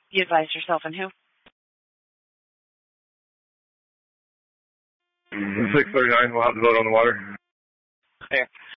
You advised yourself and who? 639, we'll have to vote on the water. Fair.